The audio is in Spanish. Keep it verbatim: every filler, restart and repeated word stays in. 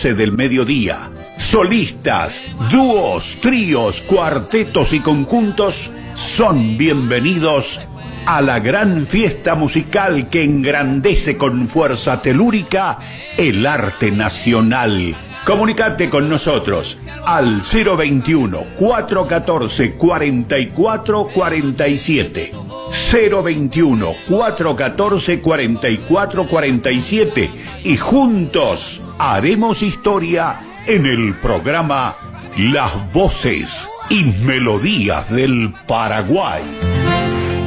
once del mediodía. Solistas, dúos, tríos, cuartetos y conjuntos son bienvenidos a la gran fiesta musical que engrandece con fuerza telúrica el arte nacional. Comunicate con nosotros al cero veintiuno, cuatrocientos catorce, cuarenta y cuatro cuarenta y siete. cero veintiuno, cuatrocientos catorce, cuarenta y cuatro cuarenta y siete y juntos haremos historia en el programa Las Voces y Melodías del Paraguay.